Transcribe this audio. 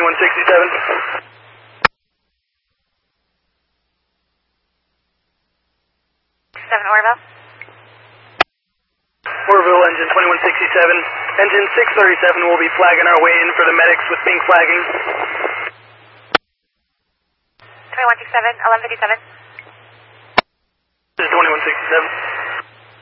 2167. 7 Orville. Orville, engine 2167. Engine 637 will be flagging our way in for the medics with pink flagging. 2167, 1157. This is 2167.